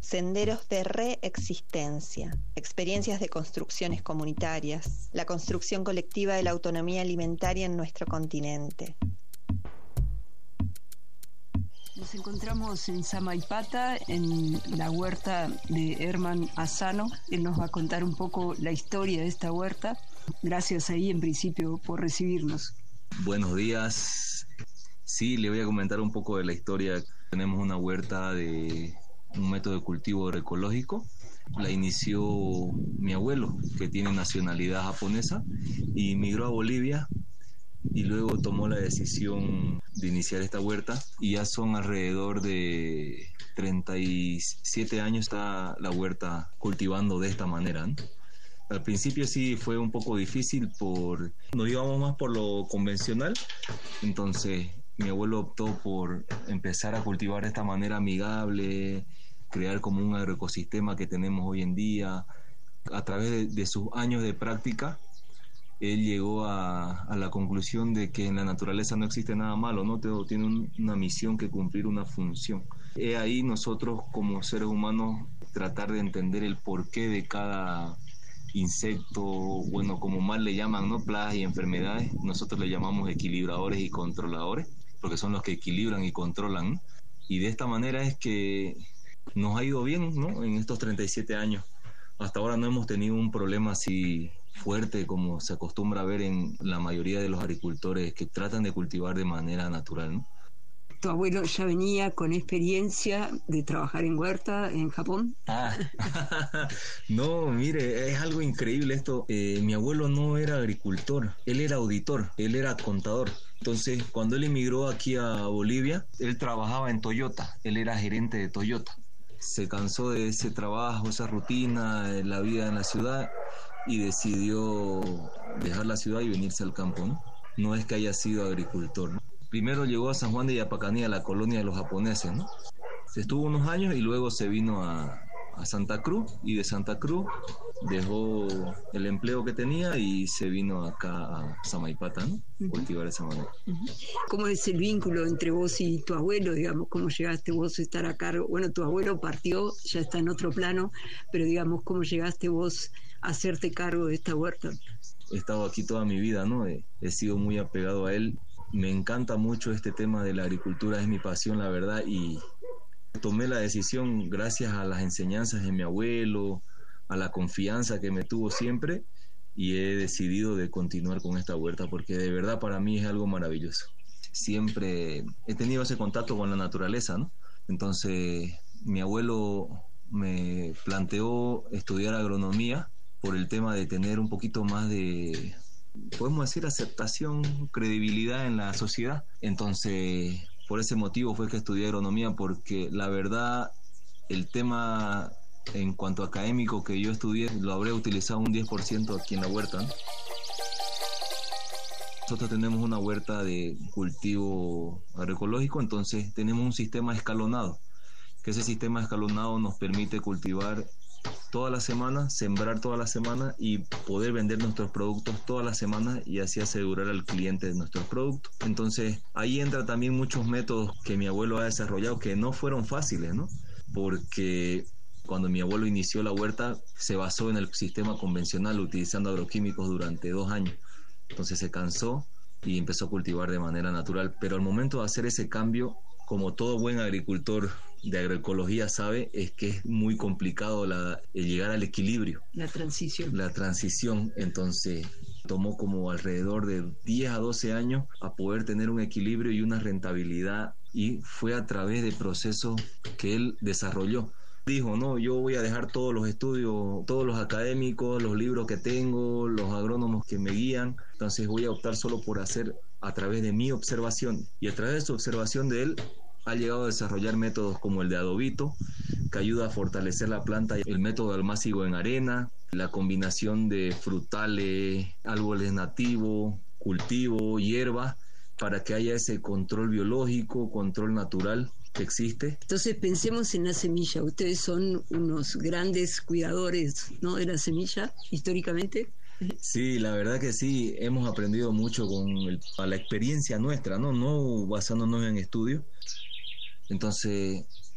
senderos de reexistencia, experiencias de construcciones comunitarias, la construcción colectiva de la autonomía alimentaria en nuestro continente. Nos encontramos en Samaipata, en la huerta de Herman Asano. Él nos va a contar un poco la historia de esta huerta. Gracias ahí, en principio, por recibirnos. Buenos días. Sí, le voy a comentar un poco de la historia. Tenemos una huerta de un método de cultivo agroecológico. La inició mi abuelo, que tiene nacionalidad japonesa, y migró a Bolivia y luego tomó la decisión de iniciar esta huerta, y ya son alrededor de 37 años está la huerta cultivando de esta manera, ¿no? Al principio sí fue un poco difícil, nos íbamos más por lo convencional, entonces mi abuelo optó por empezar a cultivar de esta manera amigable, crear como un agroecosistema que tenemos hoy en día. A través de sus años de práctica, él llegó a la conclusión de que en la naturaleza no existe nada malo, ¿no? Todo tiene una misión que cumplir, una función. He ahí nosotros como seres humanos tratar de entender el porqué de cada insecto, bueno, como mal le llaman, ¿no? Plagas y enfermedades. Nosotros le llamamos equilibradores y controladores, porque son los que equilibran y controlan, ¿no? Y de esta manera es que nos ha ido bien, ¿no? En estos 37 años. Hasta ahora no hemos tenido un problema así fuerte como se acostumbra a ver en la mayoría de los agricultores que tratan de cultivar de manera natural, ¿no? ¿Tu abuelo ya venía con experiencia de trabajar en huerta en Japón? No, mire, es algo increíble esto. Mi abuelo no era agricultor, él era auditor, él era contador. Entonces, cuando él emigró aquí a Bolivia, él trabajaba en Toyota, él era gerente de Toyota. Se cansó de ese trabajo, esa rutina, la vida en la ciudad, y decidió dejar la ciudad y venirse al campo, ¿no? No es que haya sido agricultor, ¿no? Primero llegó a San Juan de Yapacaní, a la colonia de los japoneses, ¿no? Se estuvo unos años y luego se vino a Santa Cruz, y de Santa Cruz dejó el empleo que tenía y se vino acá a Samaipata, ¿no? Cultivar de esa manera. ¿Cómo es el vínculo entre vos y tu abuelo, digamos? ¿Cómo llegaste vos a estar a cargo? Bueno, tu abuelo partió, ya está en otro plano, pero digamos, ¿cómo llegaste vos a hacerte cargo de esta huerta? He estado aquí toda mi vida, ¿no? He sido muy apegado a él. Me encanta mucho este tema de la agricultura, es mi pasión, la verdad, y tomé la decisión gracias a las enseñanzas de mi abuelo, a la confianza que me tuvo siempre, y he decidido de continuar con esta huerta porque de verdad para mí es algo maravilloso. Siempre he tenido ese contacto con la naturaleza, ¿no? Entonces mi abuelo me planteó estudiar agronomía por el tema de tener un poquito más de, podemos decir, aceptación, credibilidad en la sociedad. Entonces, por ese motivo fue que estudié agronomía, porque la verdad, el tema en cuanto a académico que yo estudié, lo habré utilizado un 10% aquí en la huerta, ¿no? Nosotros tenemos una huerta de cultivo agroecológico, entonces tenemos un sistema escalonado, que ese sistema escalonado nos permite cultivar toda la semana, sembrar toda la semana y poder vender nuestros productos toda la semana, y así asegurar al cliente de nuestros productos. Entonces ahí entra también muchos métodos que mi abuelo ha desarrollado que no fueron fáciles, ¿no? Porque cuando mi abuelo inició la huerta se basó en el sistema convencional utilizando agroquímicos durante 2 años. Entonces se cansó y empezó a cultivar de manera natural, pero al momento de hacer ese cambio, como todo buen agricultor de agroecología sabe, es que es muy complicado el llegar al equilibrio. La transición. Entonces tomó como alrededor de 10 a 12 años a poder tener un equilibrio y una rentabilidad, y fue a través de procesos que él desarrolló. Dijo, no, yo voy a dejar todos los estudios, todos los académicos, los libros que tengo, los agrónomos que me guían, entonces voy a optar solo por hacer a través de mi observación. Y a través de su observación de él, ha llegado a desarrollar métodos como el de adobito, que ayuda a fortalecer la planta, el método de almácigo en arena, la combinación de frutales, árboles nativos, cultivo, hierba, para que haya ese control biológico, control natural que existe. Entonces pensemos en la semilla. Ustedes son unos grandes cuidadores, ¿no?, de la semilla, históricamente. Sí, la verdad que sí, hemos aprendido mucho a la experiencia nuestra, ¿no? No basándonos en estudios. Entonces,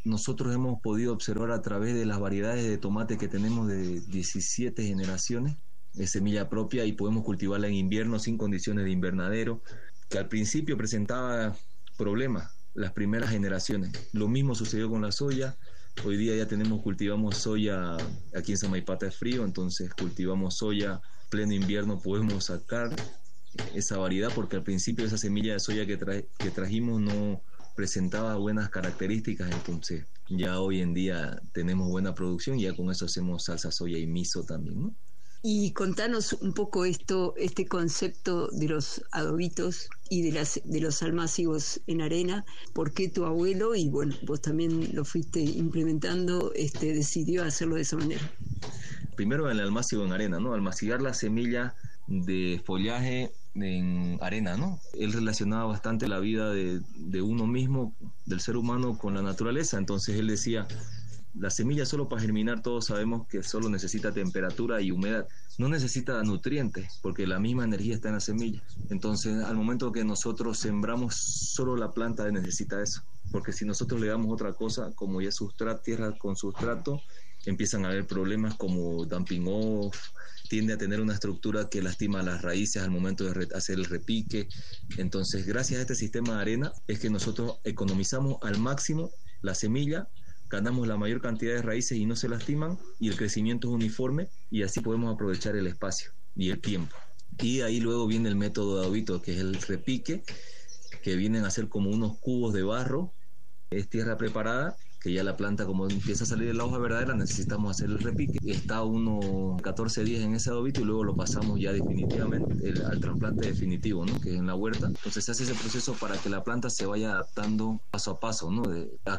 nosotros hemos podido observar a través de las variedades de tomate que tenemos de 17 generaciones, es semilla propia y podemos cultivarla en invierno sin condiciones de invernadero, que al principio presentaba problemas las primeras generaciones. Lo mismo sucedió con la soya. Hoy día ya cultivamos soya, aquí en Samaipata es frío, entonces cultivamos soya, pleno invierno podemos sacar esa variedad, porque al principio esa semilla de soya que trajimos no presentaba buenas características, entonces ya hoy en día tenemos buena producción y ya con eso hacemos salsa soya y miso también, ¿no? Y contanos un poco este concepto de los adobitos y de los almácigos en arena. ¿Por qué tu abuelo, y bueno, vos también lo fuiste implementando, decidió hacerlo de esa manera? Primero el almácigo en arena, ¿no? Almacigar la semilla de follaje en arena, ¿no? Él relacionaba bastante la vida de uno mismo, del ser humano, con la naturaleza. Entonces él decía: la semilla, solo para germinar, todos sabemos que solo necesita temperatura y humedad, no necesita nutrientes, porque la misma energía está en la semilla. Entonces, al momento que nosotros sembramos, solo la planta necesita eso, porque si nosotros le damos otra cosa, como ya tierra con sustrato, empiezan a haber problemas como dumping off, tiende a tener una estructura que lastima las raíces al momento de hacer el repique. Entonces, gracias a este sistema de arena, es que nosotros economizamos al máximo la semilla, ganamos la mayor cantidad de raíces y no se lastiman, y el crecimiento es uniforme, y así podemos aprovechar el espacio y el tiempo. Y ahí luego viene el método de adobito, que es el repique, que vienen a ser como unos cubos de barro, es tierra preparada, que ya la planta, como empieza a salir de la hoja verdadera, necesitamos hacer el repique. Está unos 14 días en ese adobito y luego lo pasamos ya definitivamente al trasplante definitivo, ¿no? Que es en la huerta. Entonces se hace ese proceso para que la planta se vaya adaptando paso a paso, ¿no?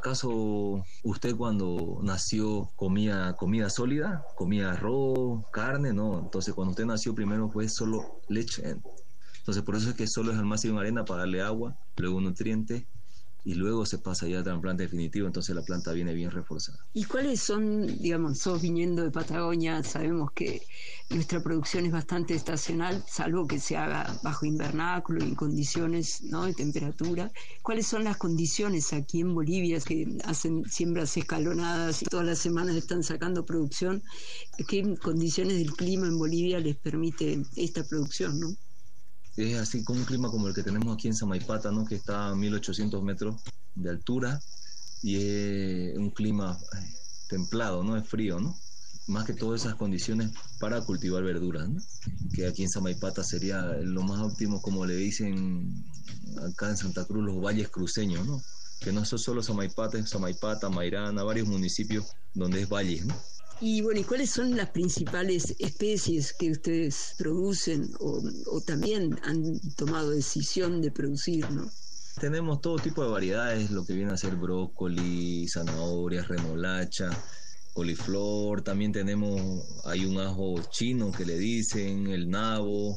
¿Acaso usted cuando nació comía comida sólida? ¿Comía arroz, carne? No. Entonces cuando usted nació primero fue solo leche. Entonces por eso es que solo es almacenado en arena para darle agua, luego nutrientes, y luego se pasa ya al trasplante definitivo, entonces la planta viene bien reforzada. ¿Y cuáles son, digamos, sos viniendo de Patagonia, sabemos que nuestra producción es bastante estacional, salvo que se haga bajo invernáculo y en condiciones, ¿no?, de temperatura? ¿Cuáles son las condiciones aquí en Bolivia, que hacen siembras escalonadas y todas las semanas están sacando producción? ¿Qué condiciones del clima en Bolivia les permite esta producción, no? Es así como un clima como el que tenemos aquí en Samaipata, ¿no? Que está a 1800 metros de altura, y es un clima templado, ¿no? Es frío, ¿no? Más que todas esas condiciones para cultivar verduras, ¿no? Que aquí en Samaipata sería lo más óptimo, como le dicen acá en Santa Cruz, los valles cruceños, ¿no? Que no son solo Samaipata, es Samaipata, Mairana, varios municipios donde es valles, ¿no? Y bueno, ¿y cuáles son las principales especies que ustedes producen o también han tomado decisión de producir, ¿no? Tenemos todo tipo de variedades, lo que viene a ser brócoli, zanahorias, remolacha, coliflor. También hay un ajo chino que le dicen, el nabo,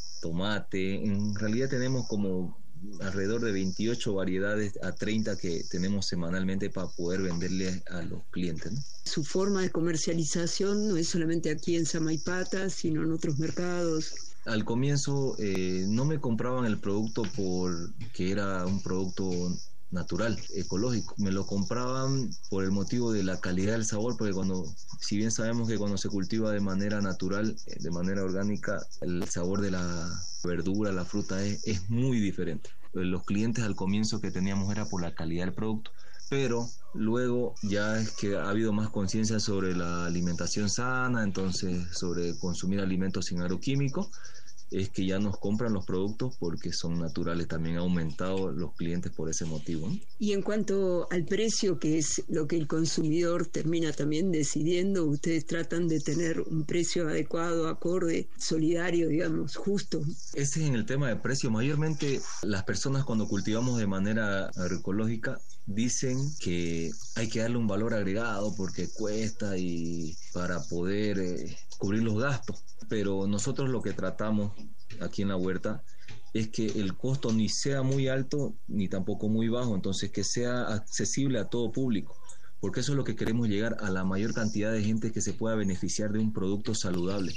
tomate. En realidad tenemos como alrededor de 28 variedades a 30 que tenemos semanalmente para poder venderle a los clientes, ¿no? Su forma de comercialización no es solamente aquí en Samaipata, sino en otros mercados. Al comienzo no me compraban el producto porque era un producto natural, ecológico. Me lo compraban por el motivo de la calidad del sabor, porque si bien sabemos que cuando se cultiva de manera natural, de manera orgánica, el sabor de la verdura, la fruta es muy diferente. Los clientes al comienzo que teníamos era por la calidad del producto, pero luego ya es que ha habido más conciencia sobre la alimentación sana, entonces sobre consumir alimentos sin agroquímicos, es que ya nos compran los productos porque son naturales. También ha aumentado los clientes por ese motivo, ¿no? Y en cuanto al precio, que es lo que el consumidor termina también decidiendo, ustedes tratan de tener un precio adecuado, acorde, solidario, digamos, justo. Ese es en el tema de precio. Mayormente las personas, cuando cultivamos de manera agroecológica, dicen que hay que darle un valor agregado porque cuesta y para poder cubrir los gastos. Pero nosotros lo que tratamos aquí en la huerta es que el costo ni sea muy alto ni tampoco muy bajo, entonces que sea accesible a todo público, porque eso es lo que queremos, llegar a la mayor cantidad de gente que se pueda beneficiar de un producto saludable.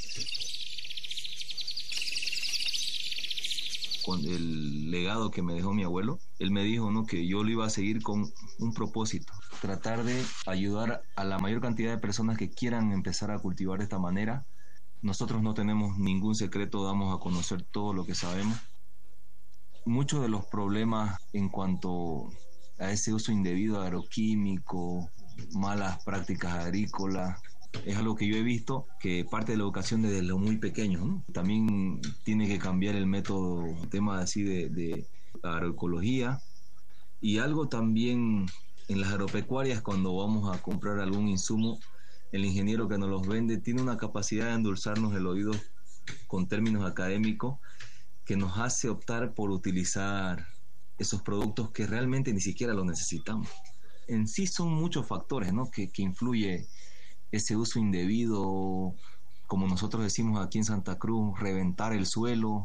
Con el legado que me dejó mi abuelo, él me dijo, ¿no?, que yo lo iba a seguir con un propósito, tratar de ayudar a la mayor cantidad de personas que quieran empezar a cultivar de esta manera. Nosotros no tenemos ningún secreto, damos a conocer todo lo que sabemos. Muchos de los problemas en cuanto a ese uso indebido de agroquímico, malas prácticas agrícolas, es algo que yo he visto que parte de la educación desde lo muy pequeño, ¿no? También tiene que cambiar el método, tema así de agroecología, y algo también en las agropecuarias, cuando vamos a comprar algún insumo, el ingeniero que nos los vende tiene una capacidad de endulzarnos el oído con términos académicos que nos hace optar por utilizar esos productos que realmente ni siquiera los necesitamos. En sí son muchos factores, ¿no?, que influye ese uso indebido, como nosotros decimos aquí en Santa Cruz, reventar el suelo.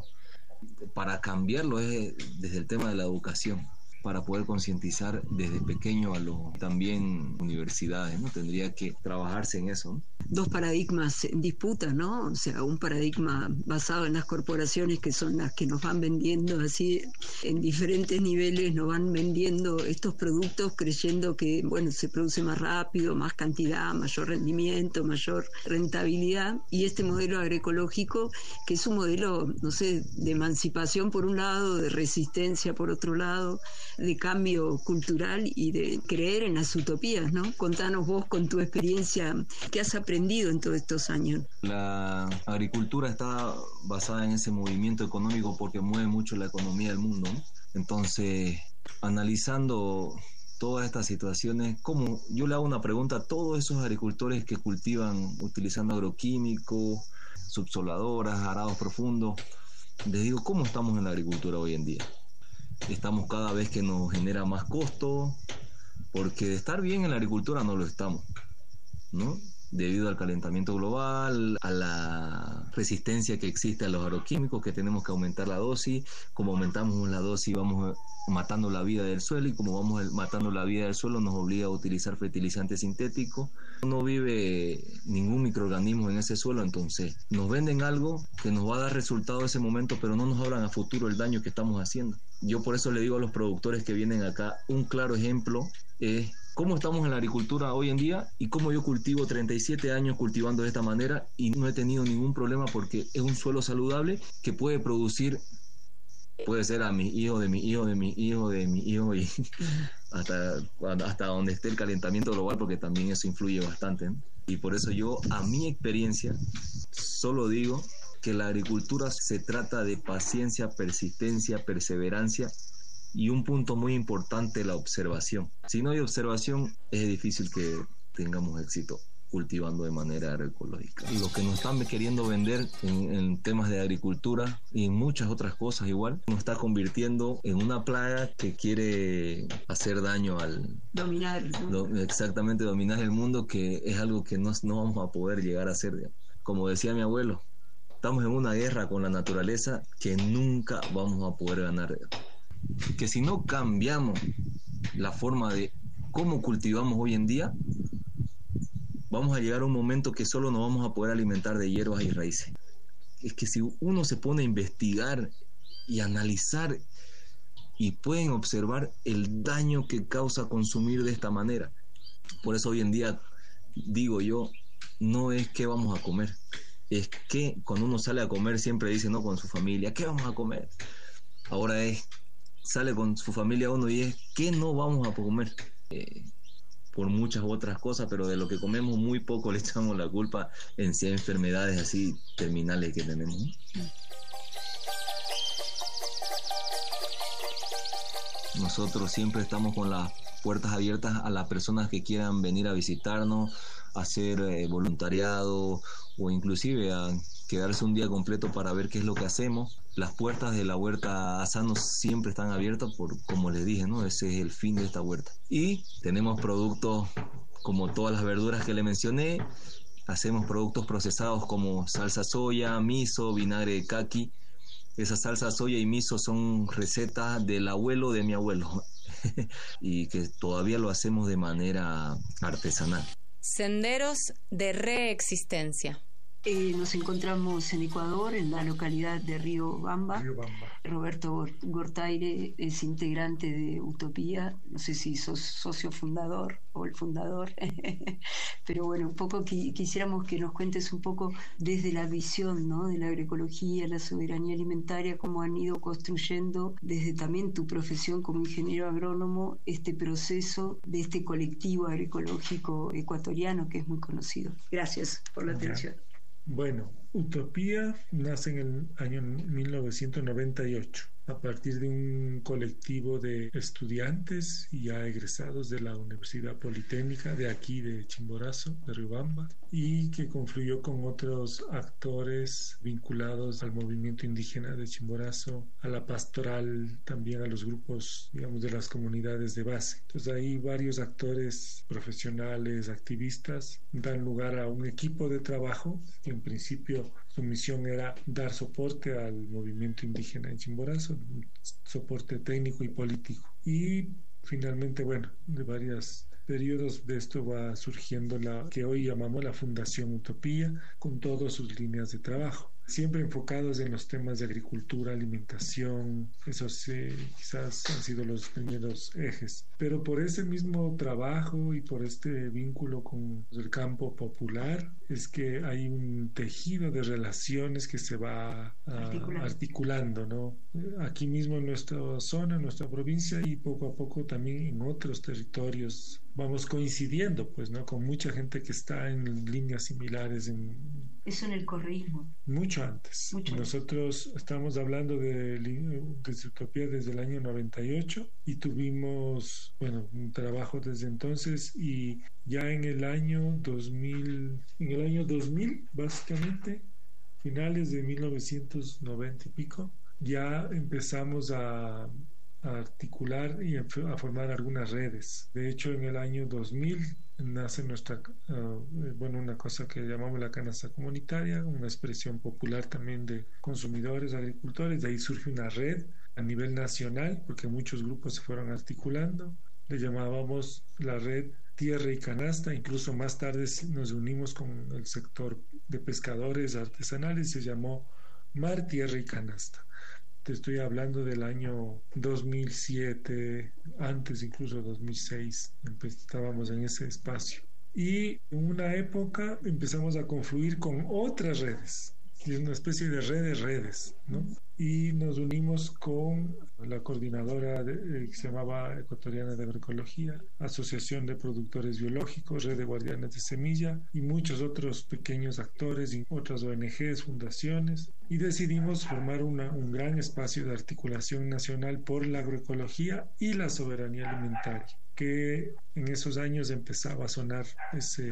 Para cambiarlo es desde el tema de la educación, para poder concientizar desde pequeño a los también universidades, ¿no? Tendría que trabajarse en eso, ¿no? Dos paradigmas en disputa, ¿no? O sea, un paradigma basado en las corporaciones, que son las que nos van vendiendo así en diferentes niveles, nos van vendiendo estos productos creyendo que, bueno, se produce más rápido, más cantidad, mayor rendimiento, mayor rentabilidad, y este modelo agroecológico, que es un modelo, no sé, de emancipación por un lado, de resistencia por otro lado, de cambio cultural y de creer en las utopías, ¿no? Contanos vos, con tu experiencia, ¿qué has aprendido en todos estos años? La agricultura está basada en ese movimiento económico porque mueve mucho la economía del mundo, ¿no? Entonces, analizando todas estas situaciones, ¿cómo? Yo le hago una pregunta a todos esos agricultores que cultivan utilizando agroquímicos, subsoladoras, arados profundos. Les digo, ¿cómo estamos en la agricultura hoy en día? Estamos cada vez que nos genera más costo, porque de estar bien en la agricultura no lo estamos, ¿no? Debido al calentamiento global, a la resistencia que existe a los agroquímicos, que tenemos que aumentar la dosis. Como aumentamos la dosis vamos matando la vida del suelo, y como vamos matando la vida del suelo nos obliga a utilizar fertilizantes sintéticos. No vive ningún microorganismo en ese suelo, entonces nos venden algo que nos va a dar resultado en ese momento, pero no nos hablan a futuro el daño que estamos haciendo. Yo por eso le digo a los productores que vienen acá, un claro ejemplo es cómo estamos en la agricultura hoy en día y cómo yo cultivo 37 años cultivando de esta manera y no he tenido ningún problema, porque es un suelo saludable que puede producir, puede ser a mis hijos, de mi hijo, de mi hijo, de mi hijo, y hasta donde esté el calentamiento global, porque también eso influye bastante, ¿no? Y por eso yo, a mi experiencia, solo digo que la agricultura se trata de paciencia, persistencia, perseverancia, y un punto muy importante, la observación. Si no hay observación, es difícil que tengamos éxito cultivando de manera agroecológica. Lo que nos están queriendo vender en temas de agricultura y en muchas otras cosas igual, nos está convirtiendo en una plaga que quiere hacer daño al... Dominar, ¿no? Exactamente, dominar el mundo, que es algo que no vamos a poder llegar a hacer. Como decía mi abuelo, estamos en una guerra con la naturaleza que nunca vamos a poder ganar. Que si no cambiamos la forma de cómo cultivamos hoy en día, vamos a llegar a un momento que solo nos vamos a poder alimentar de hierbas y raíces. Es que si uno se pone a investigar y analizar, y pueden observar el daño que causa consumir de esta manera. Por eso hoy en día digo yo, no es qué vamos a comer, es que cuando uno sale a comer siempre dice, no, con su familia, ¿qué vamos a comer? Ahora sale con su familia uno y es, ¿qué no vamos a comer? Por muchas otras cosas, pero de lo que comemos muy poco le echamos la culpa en sí a enfermedades así terminales que tenemos. Nosotros siempre estamos con las puertas abiertas a las personas que quieran venir a visitarnos, a hacer voluntariado o inclusive a quedarse un día completo para ver qué es lo que hacemos. Las puertas de la huerta Asano siempre están abiertas, como les dije, ¿no? Ese es el fin de esta huerta. Y tenemos productos como todas las verduras que le mencioné. Hacemos productos procesados como salsa soya, miso, vinagre de caqui. Esa salsa soya y miso son recetas del abuelo de mi abuelo y que todavía lo hacemos de manera artesanal. Senderos de reexistencia. Nos encontramos en Ecuador, en la localidad de Riobamba. Roberto Gortaire es integrante de Utopía, no sé si sos socio fundador o el fundador, pero bueno, un poco quisiéramos que nos cuentes un poco desde la visión, ¿no?, de la agroecología, la soberanía alimentaria, cómo han ido construyendo desde también tu profesión como ingeniero agrónomo este proceso de este colectivo agroecológico ecuatoriano que es muy conocido. Gracias por la atención. Bueno, Utopía nace en el año 1998 a partir de un colectivo de estudiantes y ya egresados de la Universidad Politécnica de aquí de Chimborazo, de Riobamba, y que confluyó con otros actores vinculados al movimiento indígena de Chimborazo, a la pastoral, también a los grupos, digamos, de las comunidades de base. Entonces ahí varios actores profesionales, activistas, dan lugar a un equipo de trabajo que en principio su misión era dar soporte al movimiento indígena en Chimborazo, soporte técnico y político. Y finalmente, bueno, de varios periodos de esto va surgiendo la que hoy llamamos la Fundación Utopía, con todas sus líneas de trabajo, siempre enfocados en los temas de agricultura, alimentación. Esos quizás han sido los primeros ejes. Pero por ese mismo trabajo y por este vínculo con el campo popular es que hay un tejido de relaciones que se va articulando, ¿no? Aquí mismo en nuestra zona, en nuestra provincia, y poco a poco también en otros territorios vamos coincidiendo, pues, ¿no?, con mucha gente que está en líneas similares. Eso en el correísmo. Mucho antes. Nosotros estamos hablando de Utopía desde el año 98 y tuvimos, bueno, un trabajo desde entonces, y ya en el año 2000, básicamente, finales de 1990 y pico, ya empezamos a articular y a formar algunas redes. De hecho, en el año 2000 nace nuestra, una cosa que llamamos la canasta comunitaria, una expresión popular también de consumidores, agricultores. De ahí surge una red a nivel nacional, porque muchos grupos se fueron articulando. Le llamábamos la red Tierra y Canasta. Incluso más tarde nos unimos con el sector de pescadores artesanales, se llamó Mar, Tierra y Canasta. Te estoy hablando del año 2007, antes incluso 2006, estábamos en ese espacio. Y en una época empezamos a confluir con otras redes, y es una especie de red de redes, ¿no? Y nos unimos con la coordinadora que se llamaba Ecuatoriana de Agroecología, Asociación de Productores Biológicos, Red de Guardianes de Semilla y muchos otros pequeños actores y otras ONGs, fundaciones, y decidimos formar un gran espacio de articulación nacional por la agroecología y la soberanía alimentaria, que en esos años empezaba a sonar ese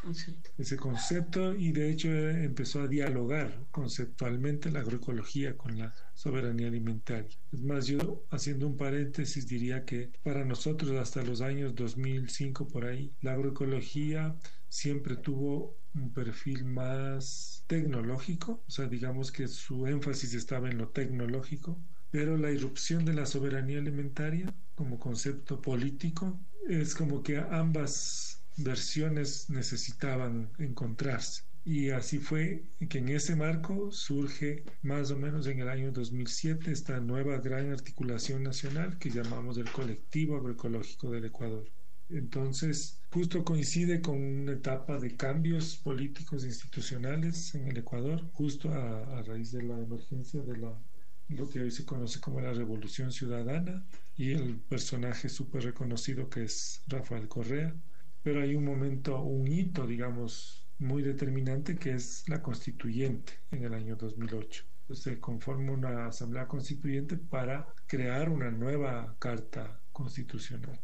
concepto, y de hecho empezó a dialogar conceptualmente la agroecología con la soberanía alimentaria. Es más, yo, haciendo un paréntesis, diría que para nosotros hasta los años 2005 por ahí, la agroecología siempre tuvo un perfil más tecnológico, o sea, digamos que su énfasis estaba en lo tecnológico, pero la irrupción de la soberanía alimentaria como concepto político es como que ambas versiones necesitaban encontrarse, y así fue que en ese marco surge más o menos en el año 2007 esta nueva gran articulación nacional que llamamos el Colectivo Agroecológico del Ecuador. Entonces justo coincide con una etapa de cambios políticos e institucionales en el Ecuador, justo a raíz de la emergencia de lo que hoy se conoce como la Revolución Ciudadana, y el personaje súper reconocido que es Rafael Correa. Pero hay un momento, un hito, digamos, muy determinante, que es la constituyente en el año 2008. Se conforma una asamblea constituyente para crear una nueva carta constitucional.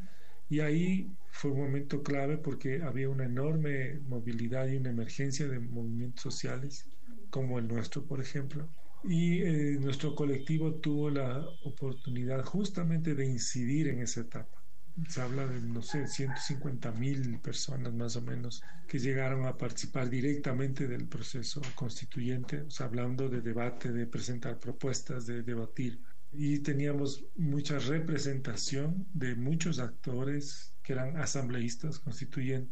Y ahí fue un momento clave porque había una enorme movilidad y una emergencia de movimientos sociales, como el nuestro, por ejemplo. Y nuestro colectivo tuvo la oportunidad justamente de incidir en esa etapa. Se habla de, no sé, 150,000 personas más o menos que llegaron a participar directamente del proceso constituyente, o sea, hablando de debate, de presentar propuestas, de debatir. Y teníamos mucha representación de muchos actores que eran asambleístas constituyentes,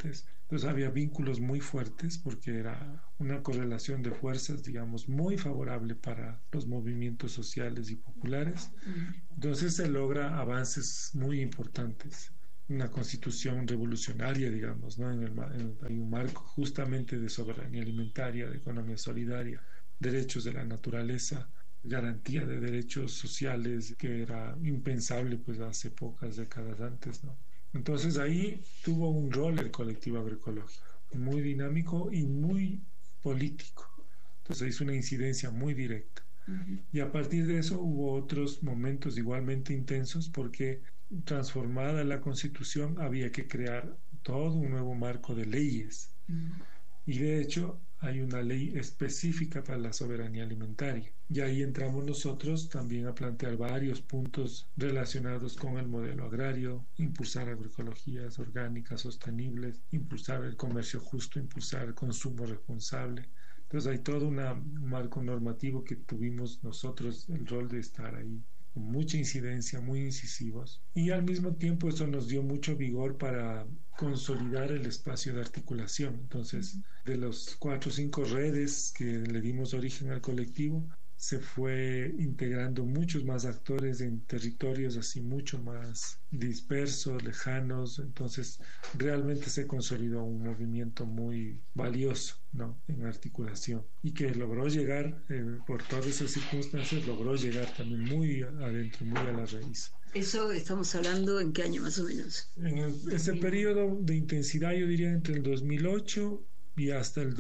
Entonces había vínculos muy fuertes porque era una correlación de fuerzas, digamos, muy favorable para los movimientos sociales y populares. Entonces se logra avances muy importantes. Una constitución revolucionaria, digamos, ¿no? Hay un marco justamente de soberanía alimentaria, de economía solidaria, derechos de la naturaleza, garantía de derechos sociales, que era impensable pues hace pocas décadas antes, ¿no? Entonces ahí tuvo un rol el colectivo agroecológico, muy dinámico y muy político. Entonces hizo una incidencia muy directa. Y a partir de eso hubo otros momentos igualmente intensos porque transformada la Constitución había que crear todo un nuevo marco de leyes. Y de hecho hay una ley específica para la soberanía alimentaria. Y ahí entramos nosotros también a plantear varios puntos relacionados con el modelo agrario, impulsar agroecologías orgánicas sostenibles, impulsar el comercio justo, impulsar el consumo responsable. Entonces hay todo un marco normativo que tuvimos nosotros el rol de estar ahí, con mucha incidencia, muy incisivos. Y al mismo tiempo eso nos dio mucho vigor para consolidar el espacio de articulación. Entonces, de los 4 o 5 redes que le dimos origen al colectivo, se fue integrando muchos más actores en territorios así mucho más dispersos, lejanos. Entonces realmente se consolidó un movimiento muy valioso, ¿no?, en articulación, y que logró llegar, por todas esas circunstancias, logró llegar también muy adentro, muy a la raíz. Eso estamos hablando ¿en qué año más o menos? En ese periodo de intensidad, yo diría entre el 2008 y hasta el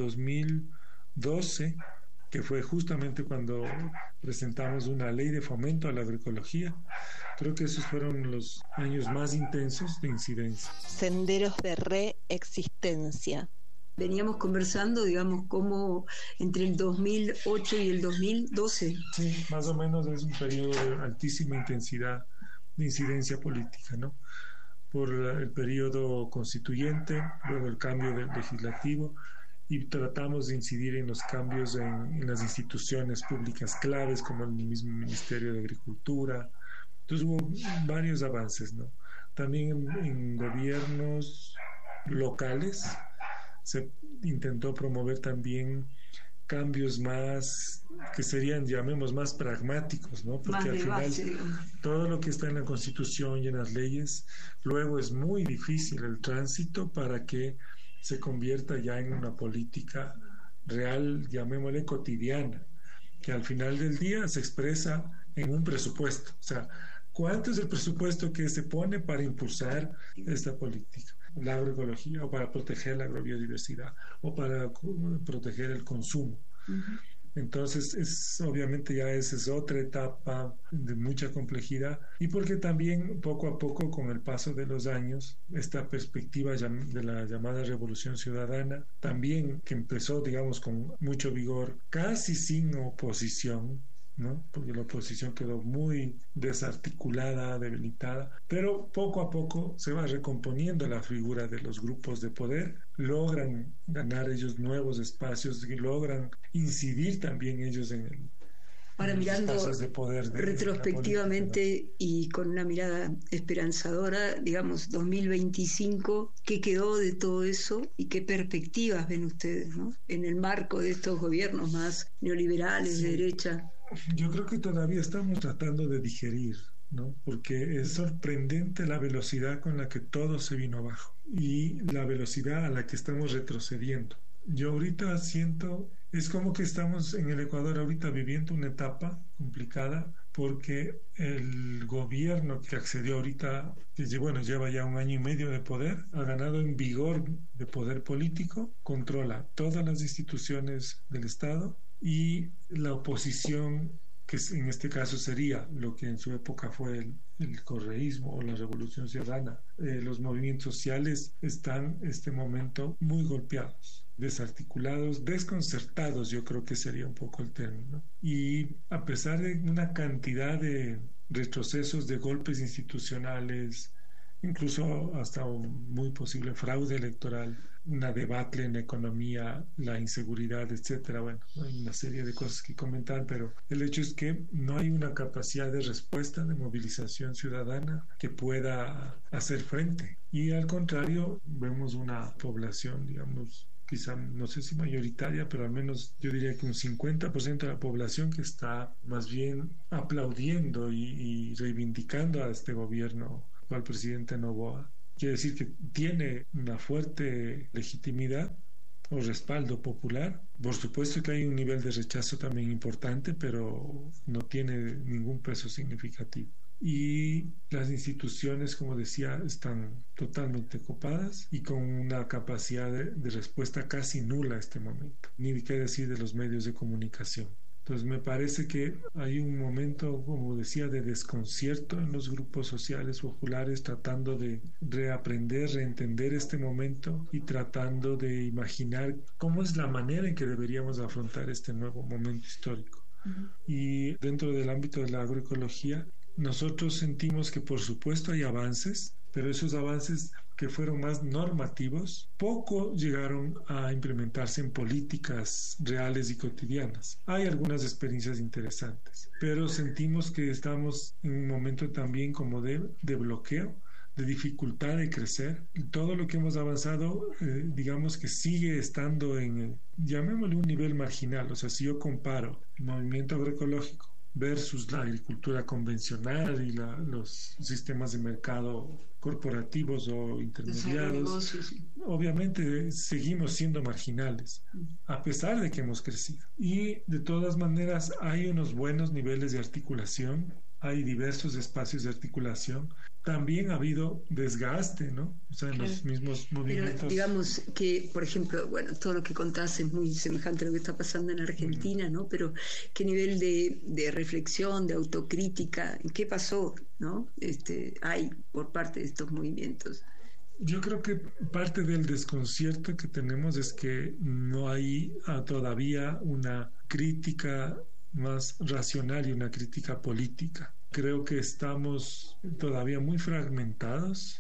2012, que fue justamente cuando presentamos una ley de fomento a la agroecología. Creo que esos fueron los años más intensos de incidencia. Senderos de reexistencia. Veníamos conversando, digamos, cómo entre el 2008 y el 2012. Sí, más o menos es un periodo de altísima intensidad de incidencia política, ¿no? Por el periodo constituyente, luego el cambio del legislativo, y tratamos de incidir en los cambios en las instituciones públicas claves, como el mismo Ministerio de Agricultura. Entonces hubo varios avances, ¿no? También en gobiernos locales se intentó promover también cambios más, que serían, llamemos, más pragmáticos, ¿no? Porque al final todo lo que está en la Constitución y en las leyes, luego es muy difícil el tránsito para que se convierta ya en una política real, llamémosle cotidiana, que al final del día se expresa en un presupuesto. O sea, ¿cuánto es el presupuesto que se pone para impulsar esta política? La agroecología, o para proteger la agrobiodiversidad, o para proteger el consumo. Entonces, obviamente ya esa es otra etapa de mucha complejidad, y porque también poco a poco, con el paso de los años, esta perspectiva de la llamada Revolución Ciudadana, también que empezó, digamos, con mucho vigor, casi sin oposición, ¿no? Porque la oposición quedó muy desarticulada, debilitada, pero poco a poco se va recomponiendo la figura de los grupos de poder, logran ganar ellos nuevos espacios y logran incidir también ellos en Ahora, mirando de poder retrospectivamente y con una mirada esperanzadora, digamos, 2025, ¿qué quedó de todo eso y qué perspectivas ven ustedes, ¿no?, en el marco de estos gobiernos más neoliberales, de derecha? Yo creo que todavía estamos tratando de digerir, ¿no? Porque es sorprendente la velocidad con la que todo se vino abajo y la velocidad a la que estamos retrocediendo. Yo ahorita siento, es como que estamos en el Ecuador ahorita viviendo una etapa complicada, porque el gobierno que accedió ahorita, que bueno, lleva ya 1 año y medio de poder, ha ganado en vigor de poder político, controla todas las instituciones del Estado, y la oposición, que en este caso sería lo que en su época fue el correísmo o la Revolución Ciudadana, los movimientos sociales están en este momento muy golpeados, desarticulados, desconcertados, yo creo que sería un poco el término. Y a pesar de una cantidad de retrocesos, de golpes institucionales, incluso hasta un muy posible fraude electoral, una debacle en la economía, la inseguridad, etcétera. Bueno, hay una serie de cosas que comentar, pero el hecho es que no hay una capacidad de respuesta, de movilización ciudadana que pueda hacer frente. Y al contrario, vemos una población, digamos, quizá no sé si mayoritaria, pero al menos yo diría que un 50% de la población que está más bien aplaudiendo y reivindicando a este gobierno, al presidente Noboa. Quiere decir que tiene una fuerte legitimidad o respaldo popular. Por supuesto que hay un nivel de rechazo también importante, pero no tiene ningún peso significativo. Y las instituciones, como decía, están totalmente copadas y con una capacidad de respuesta casi nula a este momento, ni qué decir de los medios de comunicación. Entonces me parece que hay un momento, como decía, de desconcierto en los grupos sociales populares, tratando de reaprender, reentender este momento y tratando de imaginar cómo es la manera en que deberíamos afrontar este nuevo momento histórico. Y dentro del ámbito de la agroecología, nosotros sentimos que por supuesto hay avances, pero esos avances que fueron más normativos, poco llegaron a implementarse en políticas reales y cotidianas. Hay algunas experiencias interesantes, pero sentimos que estamos en un momento también como de bloqueo, de dificultad de crecer. Todo lo que hemos avanzado, digamos que sigue estando en, llamémosle, un nivel marginal. O sea, si yo comparo el movimiento agroecológico versus la agricultura convencional y los sistemas de mercado corporativos o intermediados, obviamente seguimos siendo marginales, a pesar de que hemos crecido. Y de todas maneras hay unos buenos niveles de articulación, hay diversos espacios de articulación. También ha habido desgaste, ¿no? O sea, en los mismos movimientos. Pero digamos que, por ejemplo, bueno, todo lo que contás es muy semejante a lo que está pasando en Argentina, ¿no? Pero ¿qué nivel de reflexión, de autocrítica, qué pasó, ¿no? Hay por parte de estos movimientos? Yo creo que parte del desconcierto que tenemos es que no hay todavía una crítica más racional y una crítica política. Creo que estamos todavía muy fragmentados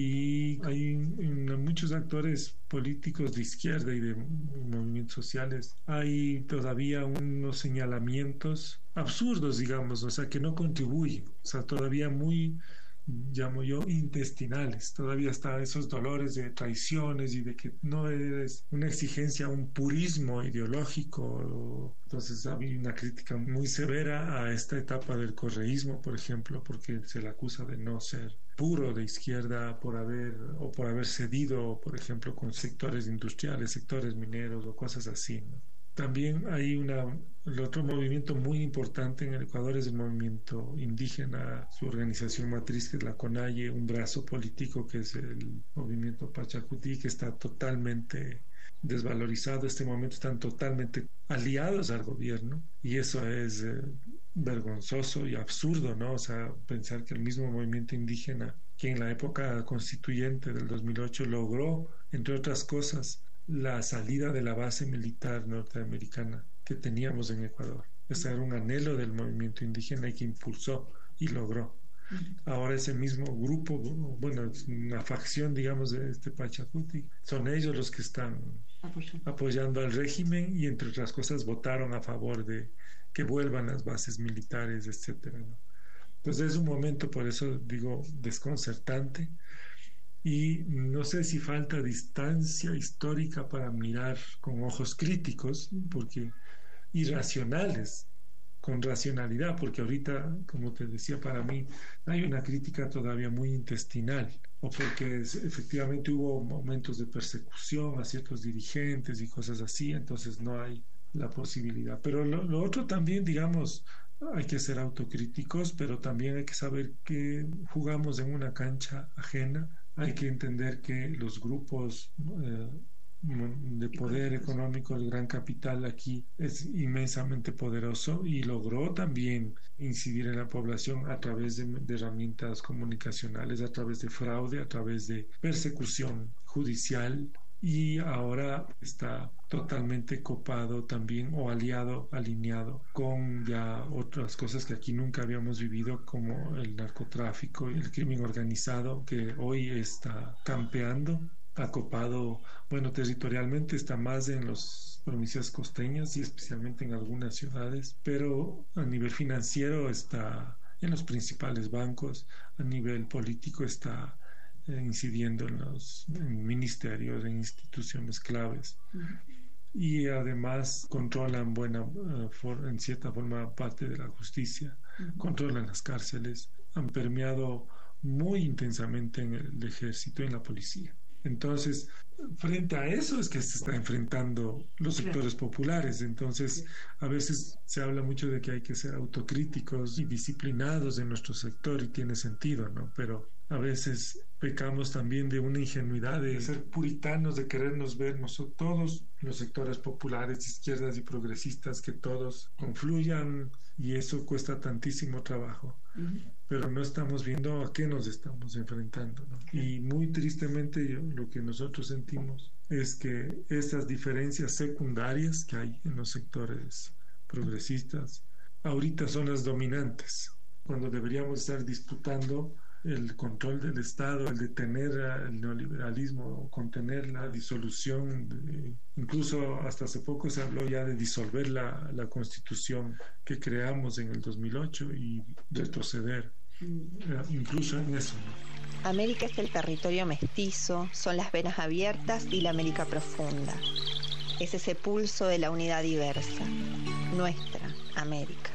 y hay muchos actores políticos de izquierda y de movimientos sociales. Hay todavía unos señalamientos absurdos, digamos, o sea, que no contribuyen, o sea, todavía muy, llamo yo, intestinales. Todavía están esos dolores de traiciones y de que no es una exigencia, un purismo ideológico. Entonces había una crítica muy severa a esta etapa del correísmo, por ejemplo, porque se le acusa de no ser puro de izquierda por haber cedido, por ejemplo, con sectores industriales, sectores mineros o cosas así, ¿no? También hay el otro movimiento muy importante en el Ecuador es el movimiento indígena, su organización matriz que es la CONAIE, un brazo político que es el movimiento Pachacutí, que está totalmente desvalorizado en este momento, están totalmente aliados al gobierno y eso es vergonzoso y absurdo, ¿no? O sea, pensar que el mismo movimiento indígena que en la época constituyente del 2008 logró, entre otras cosas, la salida de la base militar norteamericana que teníamos en Ecuador. Ese era un anhelo del movimiento indígena y que impulsó y logró. Ahora ese mismo grupo, bueno, una facción, digamos, de este Pachacuti, son ellos los que están apoyando al régimen y, entre otras cosas, votaron a favor de que vuelvan las bases militares, etcétera, ¿no? Entonces es un momento, por eso digo, desconcertante. Y no sé si falta distancia histórica para mirar con ojos críticos, y racionales, con racionalidad, porque ahorita, como te decía, para mí hay una crítica todavía muy intestinal, o porque efectivamente hubo momentos de persecución a ciertos dirigentes y cosas así, entonces no hay la posibilidad. Pero lo otro también, digamos, hay que ser autocríticos, pero también hay que saber que jugamos en una cancha ajena. Hay que entender que los grupos de poder económico, el gran capital aquí es inmensamente poderoso y logró también incidir en la población a través de herramientas comunicacionales, a través de fraude, a través de persecución judicial y ahora está totalmente copado también o alineado con ya otras cosas que aquí nunca habíamos vivido, como el narcotráfico y el crimen organizado, que hoy está campeando, acopado, bueno, territorialmente está más en las provincias costeñas y especialmente en algunas ciudades, pero a nivel financiero está en los principales bancos, a nivel político está incidiendo en ministerios, en instituciones claves. Y además controlan en cierta forma parte de la justicia, controlan las cárceles, han permeado muy intensamente en el ejército y en la policía. Entonces, frente a eso es que se está enfrentando los sectores populares. Entonces, a veces se habla mucho de que hay que ser autocríticos y disciplinados en nuestro sector, y tiene sentido, ¿no? Pero a veces pecamos también de una ingenuidad de ser puritanos, de querernos ver nosotros, todos los sectores populares, izquierdas y progresistas, que todos confluyan, y eso cuesta tantísimo trabajo. Pero no estamos viendo a qué nos estamos enfrentando, ¿no? Y muy tristemente lo que nosotros sentimos es que estas diferencias secundarias que hay en los sectores progresistas ahorita son las dominantes, cuando deberíamos estar disputando el control del Estado, el detener el neoliberalismo, contener la disolución. Incluso hasta hace poco se habló ya de disolver la Constitución que creamos en el 2008 y retroceder, incluso en eso, ¿no? América es el territorio mestizo, son las venas abiertas y la América profunda. Es ese pulso de la unidad diversa, nuestra América.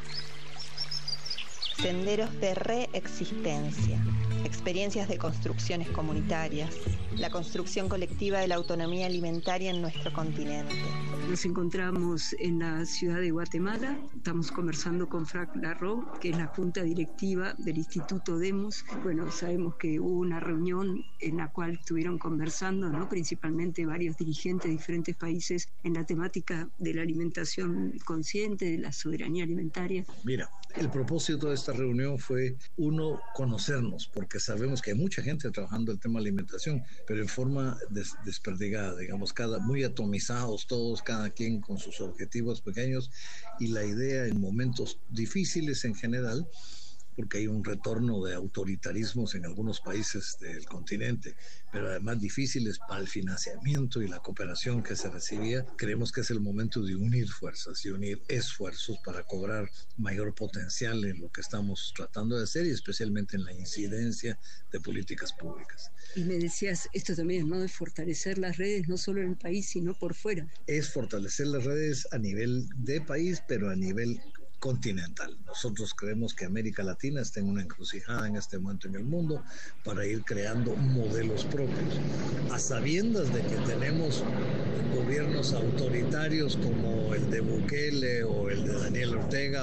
Senderos de reexistencia, experiencias de construcciones comunitarias, la construcción colectiva de la autonomía alimentaria en nuestro continente. Nos encontramos en la ciudad de Guatemala, estamos conversando con Frank Larro, que es la junta directiva del Instituto Demos. Bueno, sabemos que hubo una reunión en la cual estuvieron conversando, ¿no?, principalmente varios dirigentes de diferentes países en la temática de la alimentación consciente, de la soberanía alimentaria. Mira, el propósito de esta reunión fue, uno, conocernos, porque sabemos que hay mucha gente trabajando el tema de alimentación, pero en forma desperdigada, digamos, muy atomizados todos, cada quien con sus objetivos pequeños, y la idea en momentos difíciles en general, porque hay un retorno de autoritarismos en algunos países del continente, pero además difíciles para el financiamiento y la cooperación que se recibía. Creemos que es el momento de unir fuerzas y unir esfuerzos para cobrar mayor potencial en lo que estamos tratando de hacer, y especialmente en la incidencia de políticas públicas. Y me decías esto también, ¿no?, de fortalecer las redes, no solo en el país, sino por fuera. Es fortalecer las redes a nivel de país, pero a nivel continental. Nosotros creemos que América Latina está en una encrucijada en este momento en el mundo para ir creando modelos propios, a sabiendas de que tenemos gobiernos autoritarios como el de Bukele o el de Daniel Ortega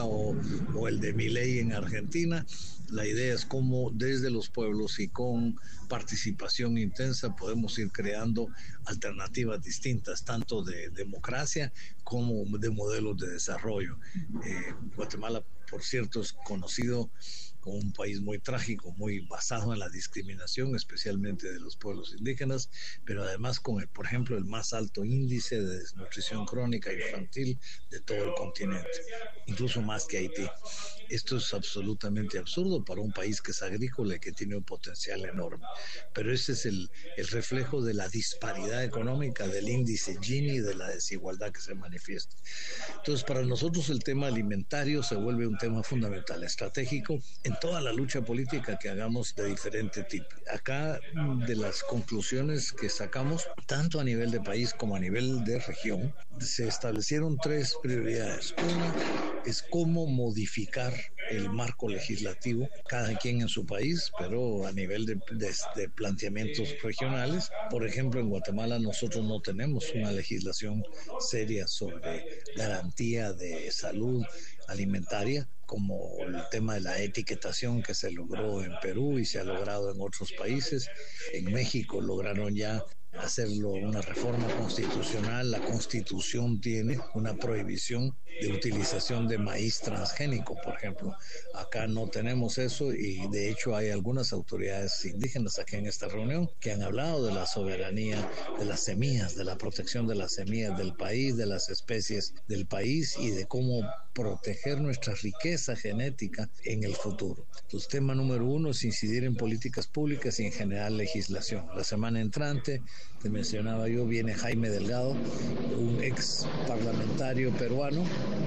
o el de Milei en Argentina. La idea es cómo desde los pueblos y con participación intensa podemos ir creando alternativas distintas, tanto de democracia como de modelos de desarrollo. Guatemala, por cierto, es conocido como un país muy trágico, muy basado en la discriminación, especialmente de los pueblos indígenas, pero además con, por ejemplo, el más alto índice de desnutrición crónica infantil de todo el continente, incluso más que Haití. Esto es absolutamente absurdo para un país que es agrícola y que tiene un potencial enorme. Pero ese es el reflejo de la disparidad económica, del índice Gini, de la desigualdad que se manifiesta. Entonces, para nosotros el tema alimentario se vuelve un tema fundamental, estratégico, en toda la lucha política que hagamos de diferente tipo. Acá, de las conclusiones que sacamos, tanto a nivel de país como a nivel de región, se establecieron 3 prioridades. Una es cómo modificar el marco legislativo, cada quien en su país, pero a nivel de planteamientos regionales. Por ejemplo, en Guatemala nosotros no tenemos una legislación seria sobre garantía de salud alimentaria, como el tema de la etiquetación que se logró en Perú y se ha logrado en otros países. En México lograron ya hacerlo una reforma constitucional. La Constitución tiene una prohibición de utilización de maíz transgénico, por ejemplo. Acá no tenemos eso y de hecho hay algunas autoridades indígenas aquí en esta reunión que han hablado de la soberanía de las semillas, de la protección de las semillas del país, de las especies del país y de cómo proteger nuestra riqueza genética en el futuro. Entonces, tema número 1 es incidir en políticas públicas y en general legislación. La semana entrante, te mencionaba yo, viene Jaime Delgado, un ex parlamentario peruano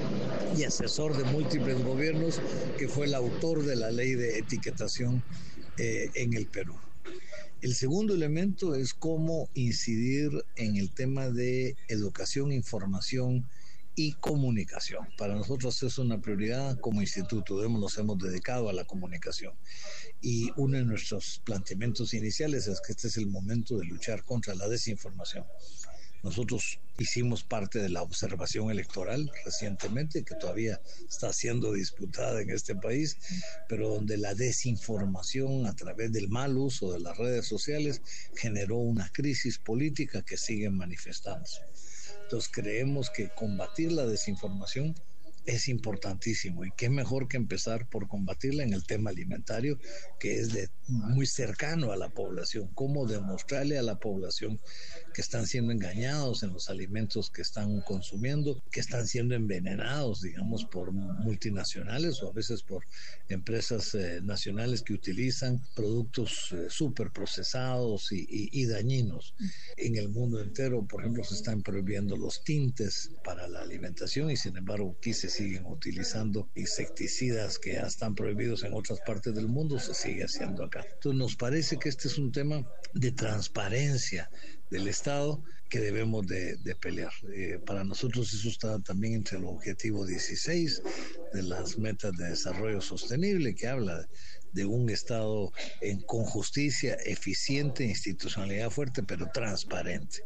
y asesor de múltiples gobiernos, que fue el autor de la ley de etiquetación en el Perú. El segundo elemento es cómo incidir en el tema de educación, información y comunicación. Para nosotros es una prioridad como instituto, nos hemos dedicado a la comunicación. Y uno de nuestros planteamientos iniciales es que este es el momento de luchar contra la desinformación. Nosotros hicimos parte de la observación electoral recientemente, que todavía está siendo disputada en este país, pero donde la desinformación a través del mal uso de las redes sociales generó una crisis política que sigue manifestándose. Entonces creemos que combatir la desinformación es importantísimo y qué mejor que empezar por combatirla en el tema alimentario, que es muy cercano a la población. Cómo demostrarle a la población que están siendo engañados en los alimentos que están consumiendo, que están siendo envenenados, digamos, por multinacionales o a veces por empresas nacionales que utilizan productos súper procesados y dañinos. En el mundo entero, por ejemplo, se están prohibiendo los tintes para la alimentación y sin embargo aquí se siguen utilizando insecticidas que ya están prohibidos en otras partes del mundo, se sigue haciendo acá. Entonces nos parece que este es un tema de transparencia del Estado que debemos de pelear. Para nosotros eso está también entre el objetivo 16 de las metas de desarrollo sostenible, que habla de un Estado con justicia, eficiente, institucionalidad fuerte, pero transparente.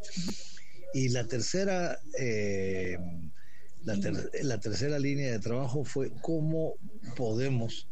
Y la tercera línea de trabajo fue cómo podemos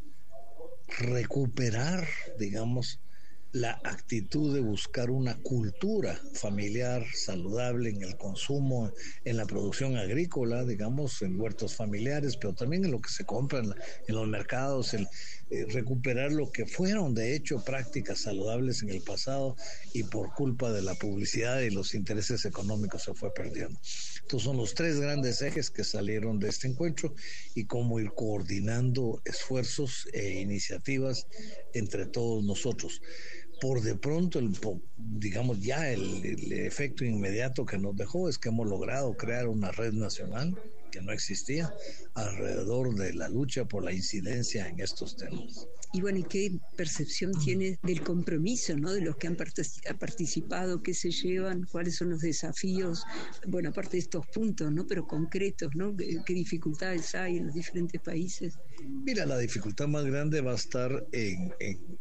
recuperar, digamos, la actitud de buscar una cultura familiar saludable en el consumo, en la producción agrícola, digamos, en huertos familiares, pero también en lo que se compra en los mercados, recuperar lo que fueron de hecho prácticas saludables en el pasado y por culpa de la publicidad y los intereses económicos se fue perdiendo. Entonces son los tres grandes ejes que salieron de este encuentro y cómo ir coordinando esfuerzos e iniciativas entre todos nosotros. Por de pronto, digamos, ya el efecto inmediato que nos dejó es que hemos logrado crear una red nacional que no existía alrededor de la lucha por la incidencia en estos temas. Y bueno, ¿y qué percepción tiene del compromiso, ¿no? De los que han participado, qué se llevan, cuáles son los desafíos, bueno, aparte de estos puntos, ¿no? Pero concretos, ¿no? ¿Qué dificultades hay en los diferentes países? Mira, la dificultad más grande va a estar en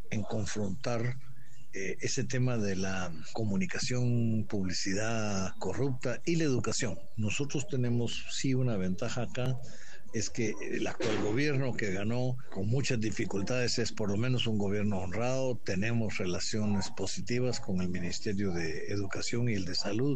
confrontar ese tema de la comunicación, publicidad corrupta y la educación. Nosotros tenemos sí una ventaja acá, es que el actual gobierno que ganó con muchas dificultades es por lo menos un gobierno honrado. Tenemos relaciones positivas con el Ministerio de Educación y el de Salud.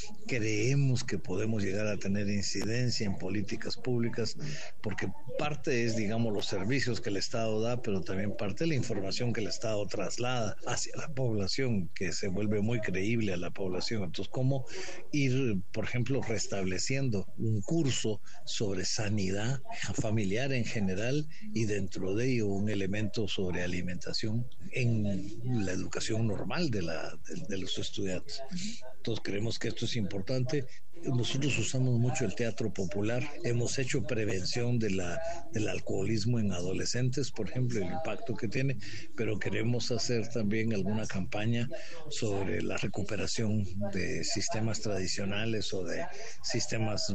Creemos que podemos llegar a tener incidencia en políticas públicas porque parte es, digamos, los servicios que el Estado da, pero también parte de la información que el Estado traslada hacia la población, que se vuelve muy creíble a la población. Entonces, ¿cómo ir, por ejemplo, restableciendo un curso sobre sanidad familiar en general y dentro de ello un elemento sobre alimentación en la educación normal de los estudiantes? Entonces creemos que esto es importante. Nosotros usamos mucho el teatro popular, hemos hecho prevención del alcoholismo en adolescentes, por ejemplo, el impacto que tiene, pero queremos hacer también alguna campaña sobre la recuperación de sistemas tradicionales o de sistemas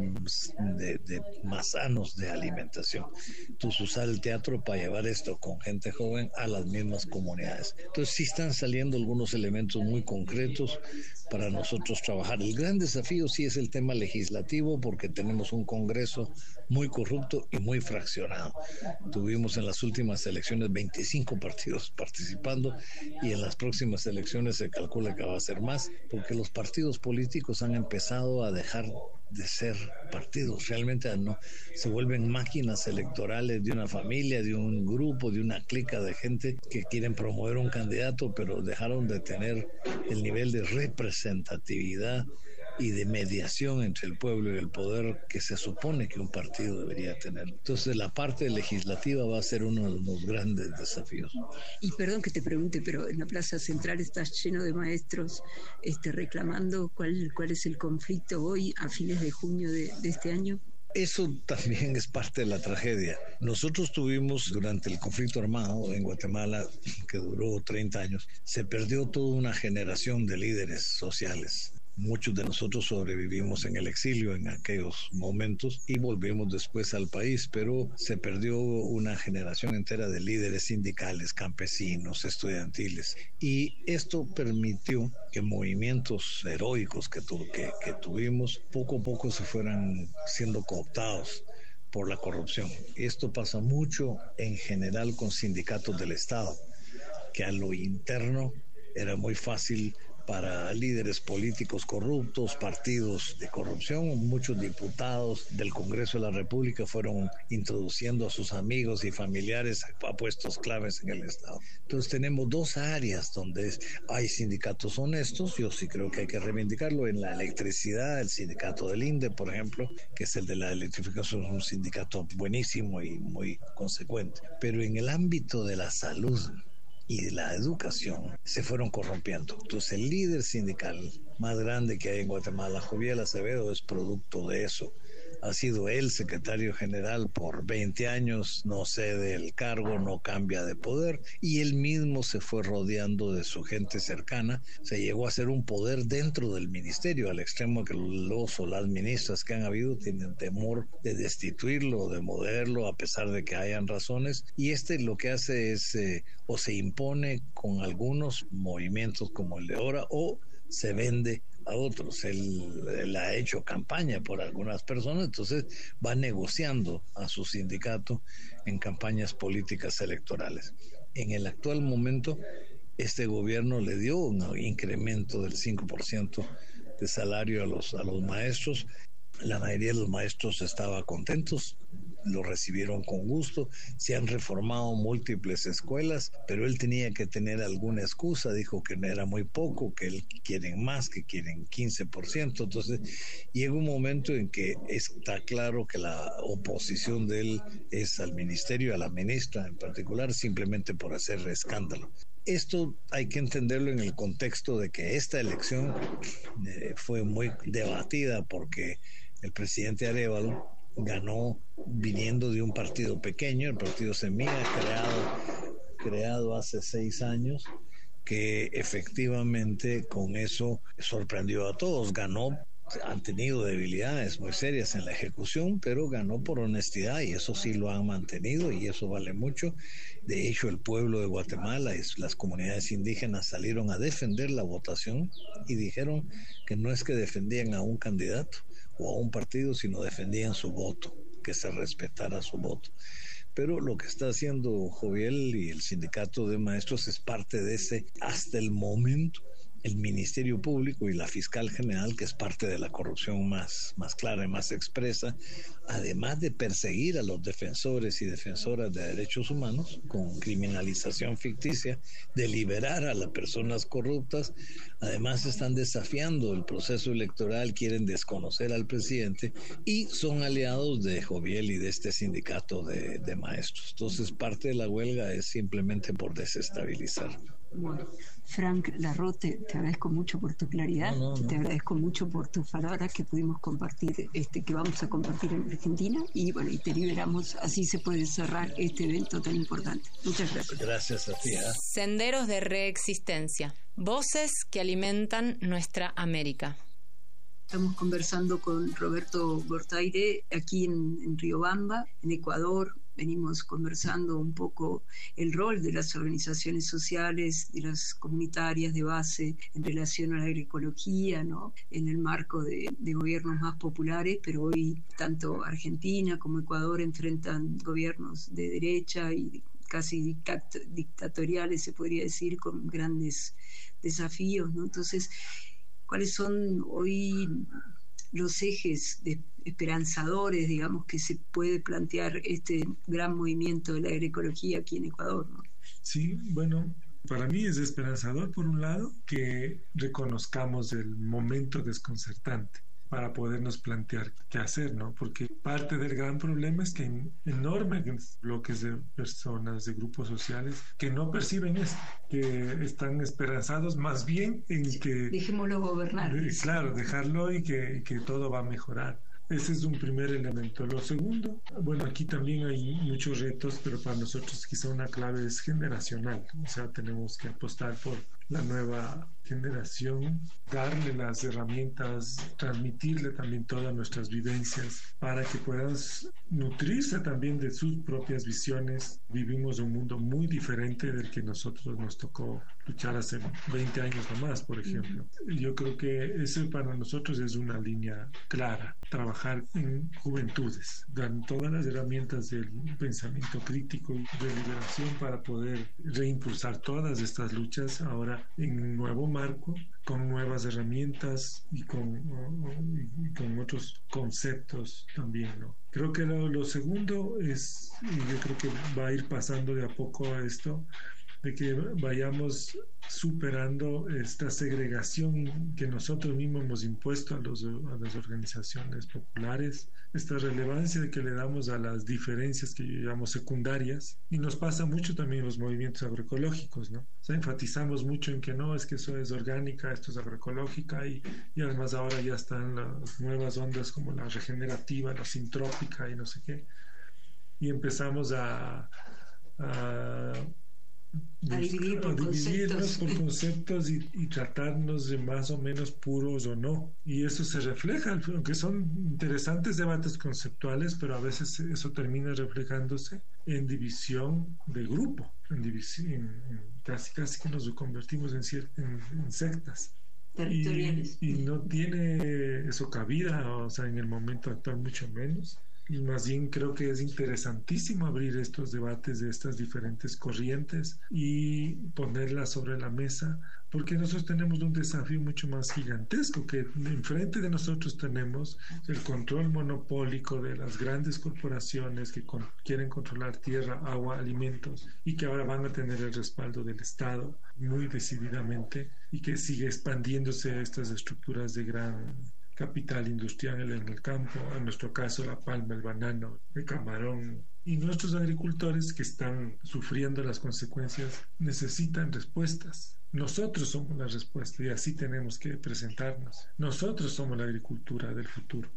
más sanos de alimentación. Entonces usar el teatro para llevar esto con gente joven a las mismas comunidades. Entonces sí están saliendo algunos elementos muy concretos para nosotros trabajar. El gran desafío sí es el tema tema legislativo porque tenemos un Congreso muy corrupto y muy fraccionado. Tuvimos en las últimas elecciones 25 partidos participando y en las próximas elecciones se calcula que va a ser más, porque los partidos políticos han empezado a dejar de ser partidos, realmente no se vuelven máquinas electorales de una familia, de un grupo, de una clica de gente que quieren promover un candidato, pero dejaron de tener el nivel de representatividad y de mediación entre el pueblo y el poder que se supone que un partido debería tener. Entonces la parte legislativa va a ser uno de los grandes desafíos. Y perdón que te pregunte, pero en la Plaza Central está lleno de maestros reclamando cuál es el conflicto hoy a fines de junio de este año. Eso también es parte de la tragedia. Nosotros tuvimos durante el conflicto armado en Guatemala, que duró 30 años, se perdió toda una generación de líderes sociales. Muchos de nosotros sobrevivimos en el exilio en aquellos momentos y volvimos después al país, pero se perdió una generación entera de líderes sindicales, campesinos, estudiantiles. Y esto permitió que movimientos heroicos que tuvimos poco a poco se fueran siendo cooptados por la corrupción. Esto pasa mucho en general con sindicatos del Estado, que a lo interno era muy fácil para líderes políticos corruptos, partidos de corrupción. Muchos diputados del Congreso de la República fueron introduciendo a sus amigos y familiares a puestos claves en el Estado. Entonces tenemos dos áreas donde hay sindicatos honestos. Yo sí creo que hay que reivindicarlo. En la electricidad, el sindicato del INDE, por ejemplo, que es el de la electrificación, es un sindicato buenísimo y muy consecuente. Pero en el ámbito de la salud y de la educación se fueron corrompiendo. Entonces el líder sindical más grande que hay en Guatemala, Joviel Acevedo, es producto de eso. Ha sido el secretario general por 20 años, no cede el cargo, no cambia de poder, y él mismo se fue rodeando de su gente cercana. Se llegó a ser un poder dentro del ministerio, al extremo que los o las ministras que han habido tienen temor de destituirlo, de moverlo, a pesar de que hayan razones. Y lo que hace es o se impone con algunos movimientos como el de ahora, o se vende a otros. Él ha hecho campaña por algunas personas, entonces va negociando a su sindicato en campañas políticas electorales. En el actual momento, este gobierno le dio un incremento del 5% de salario a los maestros. La mayoría de los maestros estaba contentos, lo recibieron con gusto. Se han reformado múltiples escuelas, pero él tenía que tener alguna excusa. Dijo que era muy poco, que él quieren más, que quieren 15%. Entonces llega un momento en que está claro que la oposición de él es al ministerio, a la ministra en particular, simplemente por hacer escándalo. Esto hay que entenderlo en el contexto de que esta elección fue muy debatida porque el presidente Arévalo ganó viniendo de un partido pequeño, el partido Semilla, creado hace 6 años, que efectivamente con eso sorprendió a todos. Ganó, han tenido debilidades muy serias en la ejecución, pero ganó por honestidad y eso sí lo han mantenido y eso vale mucho. De hecho, el pueblo de Guatemala y las comunidades indígenas salieron a defender la votación y dijeron que no es que defendían a un candidato o a un partido, sino defendían su voto, que se respetara su voto. Pero lo que está haciendo Joviel y el sindicato de maestros es parte de ese, hasta el momento, el Ministerio Público y la Fiscal General, que es parte de la corrupción más clara y más expresa, además de perseguir a los defensores y defensoras de derechos humanos con criminalización ficticia, de liberar a las personas corruptas, además están desafiando el proceso electoral, quieren desconocer al presidente y son aliados de Joviel y de este sindicato de maestros. Entonces parte de la huelga es simplemente por desestabilizar. Bueno, Frank Larrote, te agradezco mucho por tu claridad, te agradezco mucho por tus palabras que pudimos compartir, que vamos a compartir en Argentina, y bueno, y te liberamos, así se puede cerrar este evento tan importante. Muchas gracias. Gracias a ti. Senderos de Reexistencia, voces que alimentan nuestra América. Estamos conversando con Roberto Gortaire aquí en Riobamba, en Ecuador. Venimos conversando un poco el rol de las organizaciones sociales, de las comunitarias de base en relación a la agroecología, ¿no? En el marco de gobiernos más populares, pero hoy tanto Argentina como Ecuador enfrentan gobiernos de derecha y casi dictatoriales, se podría decir, con grandes desafíos, ¿no? Entonces, ¿cuáles son hoy los ejes esperanzadores, digamos, que se puede plantear este gran movimiento de la agroecología aquí en Ecuador, ¿no? Sí, bueno, para mí es esperanzador, por un lado, que reconozcamos el momento desconcertante para podernos plantear qué hacer, ¿no? Porque parte del gran problema es que hay enormes bloques de personas, de grupos sociales, que no perciben esto, que están esperanzados más bien en que... Dejémoslo gobernar. Claro, dejarlo y que todo va a mejorar. Ese es un primer elemento. Lo segundo, bueno, aquí también hay muchos retos, pero para nosotros quizá una clave es generacional. O sea, tenemos que apostar por la nueva generación, darle las herramientas, transmitirle también todas nuestras vivencias para que puedan nutrirse también de sus propias visiones. Vivimos un mundo muy diferente del que nosotros nos tocó luchar hace 20 años o más, por ejemplo. Yo creo que ese para nosotros es una línea clara, trabajar en juventudes, dar todas las herramientas del pensamiento crítico y de liberación para poder reimpulsar todas estas luchas ahora en un nuevo marco, con nuevas herramientas y con otros conceptos también, ¿no? Creo que lo segundo es, y yo creo que va a ir pasando de a poco a esto, de que vayamos superando esta segregación que nosotros mismos hemos impuesto a las organizaciones populares, esta relevancia de que le damos a las diferencias que yo llamo secundarias, y nos pasa mucho también en los movimientos agroecológicos, ¿no? O sea, enfatizamos mucho en que no, es que eso es orgánica, esto es agroecológica, y además ahora ya están las nuevas ondas como la regenerativa, la sintrópica y no sé qué, y empezamos a dividirnos por conceptos y tratarnos de más o menos puros o no, y eso se refleja, aunque son interesantes debates conceptuales, pero a veces eso termina reflejándose en división de grupo, en división, casi que nos convertimos en sectas territoriales, y no tiene eso cabida, o sea, en el momento actual mucho menos. Y más bien creo que es interesantísimo abrir estos debates de estas diferentes corrientes y ponerlas sobre la mesa, porque nosotros tenemos un desafío mucho más gigantesco, que enfrente de nosotros tenemos el control monopólico de las grandes corporaciones que quieren controlar tierra, agua, alimentos, y que ahora van a tener el respaldo del Estado muy decididamente, y que sigue expandiéndose estas estructuras de gran capital industrial en el campo, en nuestro caso la palma, el banano, el camarón, y nuestros agricultores que están sufriendo las consecuencias necesitan respuestas. Nosotros somos la respuesta y así tenemos que presentarnos. Nosotros somos la agricultura del futuro,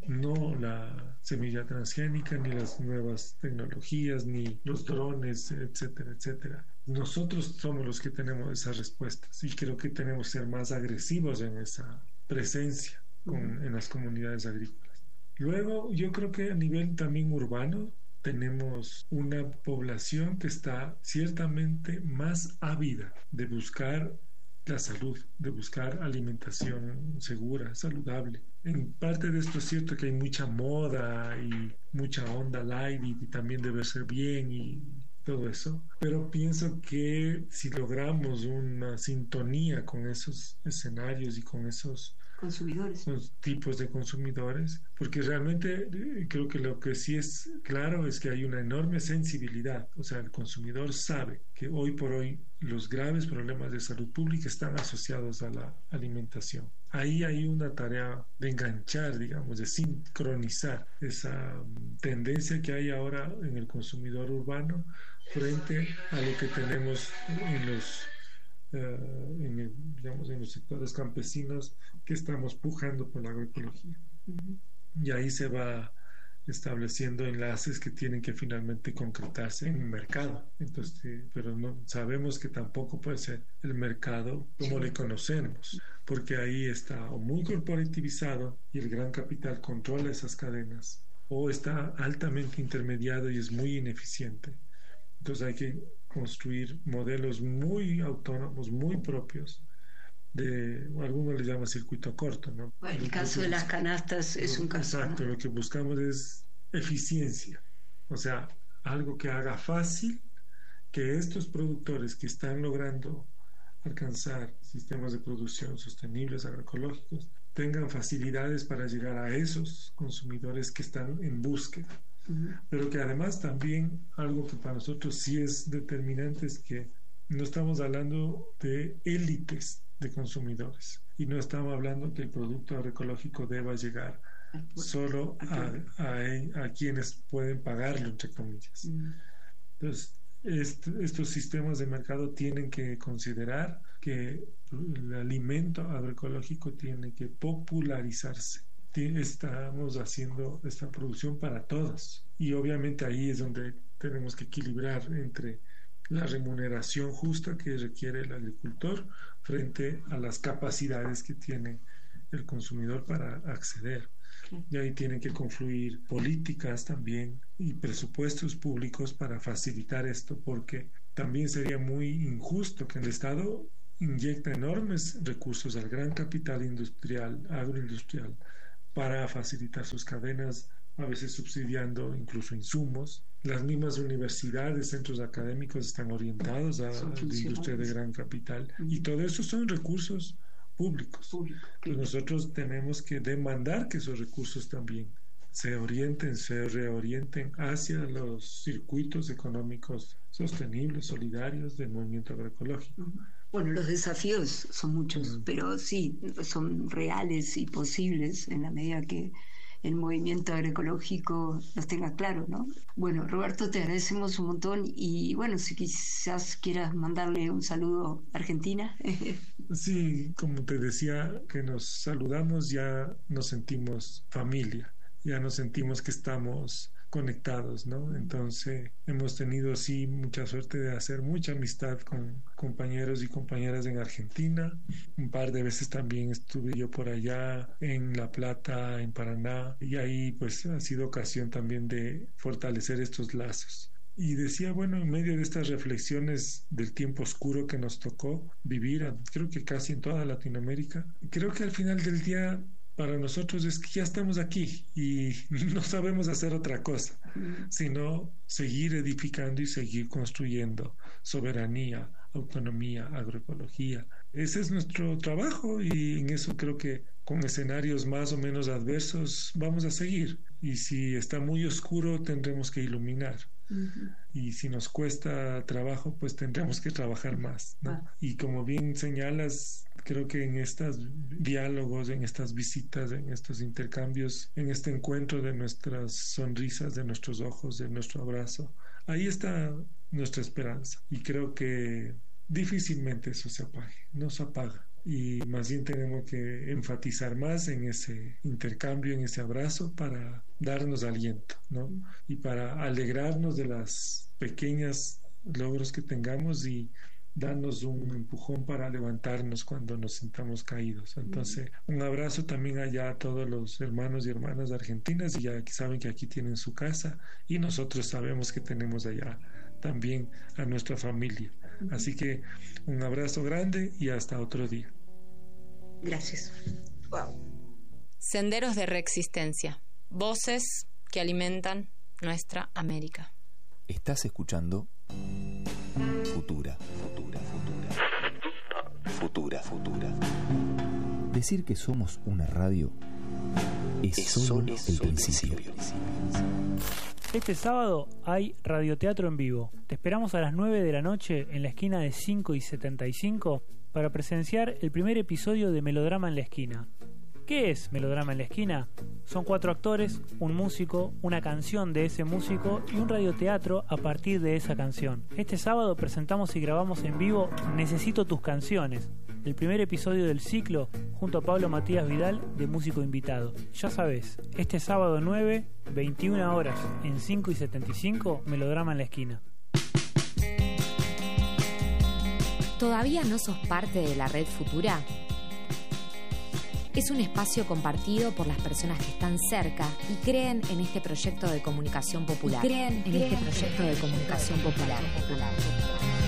no la semilla transgénica, ni las nuevas tecnologías, ni los drones, etcétera, etcétera. Nosotros somos los que tenemos esas respuestas, y creo que tenemos que ser más agresivos en esa presencia en las comunidades agrícolas. Luego, yo creo que a nivel también urbano tenemos una población que está ciertamente más ávida de buscar la salud, de buscar alimentación segura, saludable. En parte de esto es cierto que hay mucha moda y mucha onda light y también de verse bien y todo eso, pero pienso que si logramos una sintonía con esos escenarios y con esos consumidores, los tipos de consumidores, porque realmente creo que lo que sí es claro es que hay una enorme sensibilidad, o sea, el consumidor sabe que hoy por hoy los graves problemas de salud pública están asociados a la alimentación. Ahí hay una tarea de enganchar, digamos, de sincronizar esa tendencia que hay ahora en el consumidor urbano frente a lo que tenemos en los sectores campesinos que estamos pujando por la agroecología. Y ahí se va estableciendo enlaces que tienen que finalmente concretarse en un mercado. Entonces, pero no sabemos que tampoco puede ser el mercado como le conocemos, porque ahí está o muy corporativizado y el gran capital controla esas cadenas, o está altamente intermediado y es muy ineficiente. Entonces hay que construir modelos muy autónomos, muy propios, algunos le llaman circuito corto, ¿no? Bueno, el caso de las canastas es un caso. Exacto, ¿no? Lo que buscamos es eficiencia, o sea, algo que haga fácil que estos productores que están logrando alcanzar sistemas de producción sostenibles, agroecológicos, tengan facilidades para llegar a esos consumidores que están en búsqueda. Pero que además también algo que para nosotros sí es determinante es que no estamos hablando de élites de consumidores y no estamos hablando que el producto agroecológico deba llegar solo a quienes pueden pagarlo, entre comillas. Entonces, estos sistemas de mercado tienen que considerar que el alimento agroecológico tiene que popularizarse. Estamos haciendo esta producción para todos y obviamente ahí es donde tenemos que equilibrar entre la remuneración justa que requiere el agricultor frente a las capacidades que tiene el consumidor para acceder. Y ahí tienen que confluir políticas también y presupuestos públicos para facilitar esto, porque también sería muy injusto que el Estado inyecta enormes recursos al gran capital industrial, agroindustrial, para facilitar sus cadenas, a veces subsidiando incluso insumos. Las mismas universidades, centros académicos están orientados a la industria de gran capital y todo eso son recursos públicos. Pues nosotros tenemos que demandar que esos recursos también se reorienten hacia los circuitos económicos sostenibles, solidarios del movimiento agroecológico. Bueno, los desafíos son muchos, pero sí, son reales y posibles en la medida que el movimiento agroecológico los tenga claro, ¿no? Bueno, Roberto, te agradecemos un montón y bueno, si quizás quieras mandarle un saludo a Argentina. Sí, como te decía, que nos saludamos, ya nos sentimos familia, ya nos sentimos que estamos conectados, ¿no? Entonces hemos tenido sí mucha suerte de hacer mucha amistad con compañeros y compañeras en Argentina. Un par de veces también estuve yo por allá en La Plata, en Paraná, y ahí pues ha sido ocasión también de fortalecer estos lazos. Y decía, bueno, en medio de estas reflexiones del tiempo oscuro que nos tocó vivir, creo que casi en toda Latinoamérica, creo que al final del día para nosotros es que ya estamos aquí y no sabemos hacer otra cosa, sino seguir edificando y seguir construyendo soberanía, autonomía, agroecología. Ese es nuestro trabajo y en eso creo que con escenarios más o menos adversos vamos a seguir. Y si está muy oscuro tendremos que iluminar. Y si nos cuesta trabajo, pues tendremos que trabajar más, ¿no? Y como bien señalas, creo que en estos diálogos, en estas visitas, en estos intercambios, en este encuentro de nuestras sonrisas, de nuestros ojos, de nuestro abrazo, ahí está nuestra esperanza. Y creo que difícilmente eso se apague, no se apaga. Y más bien tenemos que enfatizar más en ese intercambio, en ese abrazo para darnos aliento, ¿no? Y para alegrarnos de las pequeñas logros que tengamos y darnos un empujón para levantarnos cuando nos sintamos caídos. Entonces, un abrazo también allá a todos los hermanos y hermanas argentinas y ya saben que aquí tienen su casa y nosotros sabemos que tenemos allá también a nuestra familia. Así que un abrazo grande y hasta otro día. Gracias. Wow. Senderos de Reexistencia. Voces que alimentan nuestra América. Estás escuchando Futura. Decir que somos una radio es solo el principio. Este sábado hay radioteatro en vivo. Te esperamos a las 9 de la noche en la esquina de 5 y 75 para presenciar el primer episodio de Melodrama en la Esquina. ¿Qué es Melodrama en la Esquina? Son 4 actores, un músico, una canción de ese músico y un radioteatro a partir de esa canción. Este sábado presentamos y grabamos en vivo Necesito tus canciones, el primer episodio del ciclo junto a Pablo Matías Vidal de músico invitado. Ya sabes, este sábado 9, 21 horas en 5 y 75, Melodrama en la Esquina. ¿Todavía no sos parte de la Red Futura? Es un espacio compartido por las personas que están cerca y creen en este proyecto de comunicación popular.